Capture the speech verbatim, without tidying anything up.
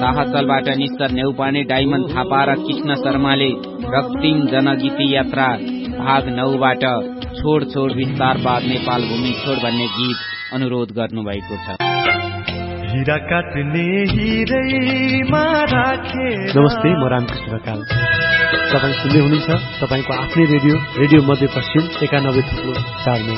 लाहचलबाट निस्तर Neupane diamond Thapa र कृष्ण शर्माले रक्तिम जनगीति यात्रा भाग नौबाट छोड छोड विस्तारवाद नेपाल भूमि छोड भन्ने गीत अनुरोध गर्नुभएको छ। नमस्ते, म रामकृष्ण ढकाल। तपाईँ सुन्दै हुनुहुन्छ तपाईँको आफ्नै रेडियो रेडियो मध्यपश्चिम एकानब्बे थुप्रो चार